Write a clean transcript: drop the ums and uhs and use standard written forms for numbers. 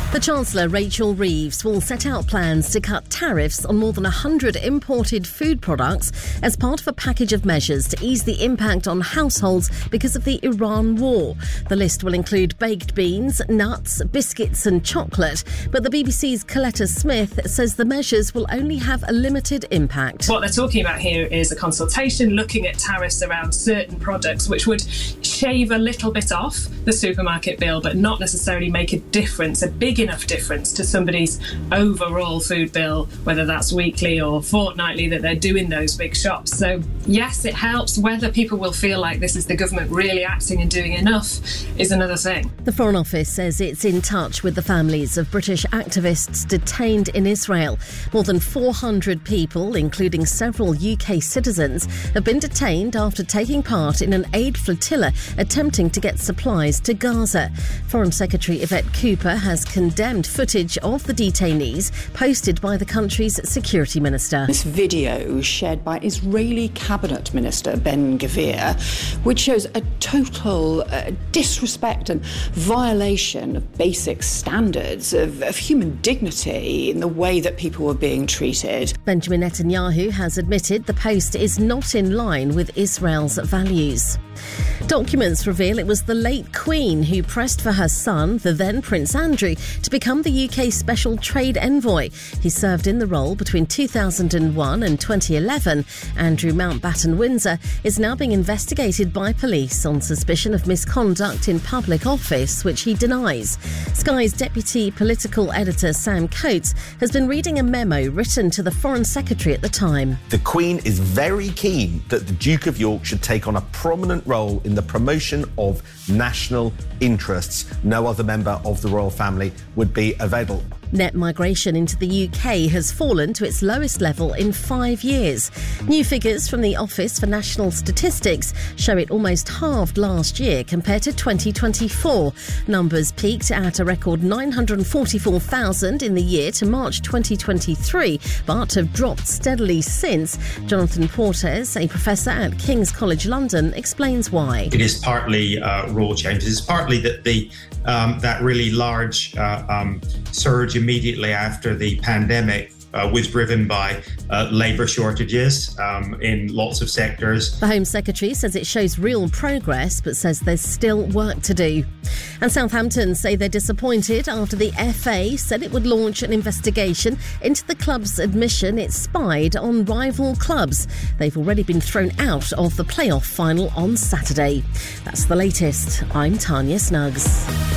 The Chancellor, Rachel Reeves, will set out plans to cut tariffs on more than 100 imported food products as part of a package of measures to ease the impact on households because of the Iran war. The list will include baked beans, nuts, biscuits and chocolate, but the BBC's Coletta Smith says the measures will only have a limited impact. What they're talking about here is a consultation looking at tariffs around certain products, which would shave a little bit off the supermarket bill, but not necessarily make a difference, a big enough difference to somebody's overall food bill, whether that's weekly or fortnightly that they're doing those big shops. So yes, it helps. Whether people will feel like this is the government really acting and doing enough is another thing. The Foreign Office says it's in touch with the families of British activists detained in Israel. More than 400 people, including several UK citizens, have been detained after taking part in an aid flotilla attempting to get supplies to Gaza. Foreign Secretary Yvette Cooper has condemned footage of the detainees posted by the country's security minister. This video shared by Israeli cabinet minister Ben Gvir, which shows a total disrespect and violation of basic standards of human dignity in the way that people were being treated. Benjamin Netanyahu has admitted the post is not in line with Israel's values. Documents reveal it was the late Queen who pressed for her son, the then Prince Andrew, to become the UK Special Trade Envoy. He served in the role between 2001 and 2011. Andrew Mountbatten-Windsor is now being investigated by police on suspicion of misconduct in public office, which he denies. Sky's deputy political editor Sam Coates has been reading a memo written to the Foreign Secretary at the time. The Queen is very keen that the Duke of York should take on a prominent role in the promotion of national interests. No other member of the royal family would be available. Net migration into the UK has fallen to its lowest level in 5 years. New figures from the Office for National Statistics show it almost halved last year compared to 2024. Numbers peaked at a record 944,000 in the year to March 2023, but have dropped steadily since. Jonathan Portes, a professor at King's College London, explains why. It is partly rule changes. It's partly that that really large surge immediately after the pandemic was driven by labour shortages in lots of sectors. The Home Secretary says it shows real progress, but says there's still work to do. And Southampton say they're disappointed after the FA said it would launch an investigation into the club's admission it spied on rival clubs. They've already been thrown out of the playoff final on Saturday. That's the latest. I'm Tanya Snuggs.